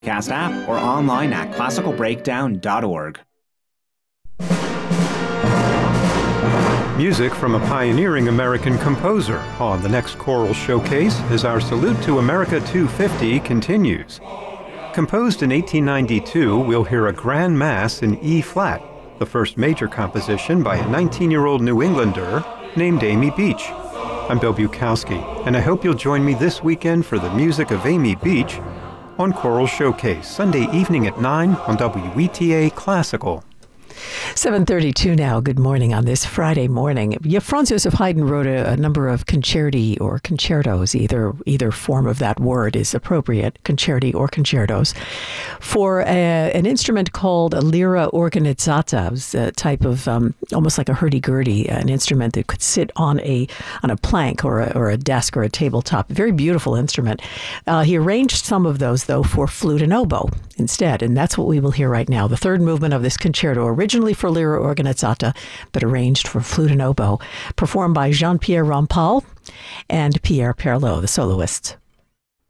Cast app or online at classicalbreakdown.org. Music from a pioneering American composer on the next choral showcase as our Salute to America 250 continues. Composed in 1892, we'll hear a grand mass in E-flat, the first major composition by a 19-year-old New Englander named Amy Beach. I'm Bill Bukowski, and I hope you'll join me this weekend for the music of Amy Beach on Choral Showcase, Sunday evening at 9 on WETA Classical. 7:32 now. Good morning on this Friday morning. Franz Joseph Haydn wrote a number of concerti or concertos, either form of that word is appropriate, concerti or concertos, for an instrument called a lira organizzata. It was a type of almost like a hurdy-gurdy, an instrument that could sit on a plank or a desk or a tabletop. Very beautiful instrument. He arranged some of those, though, for flute and oboe instead, and that's what we will hear right now. The third movement of this concerto, originally for lira organizzata, but arranged for flute and oboe, performed by Jean-Pierre Rampal and Pierre Perlot, the soloists.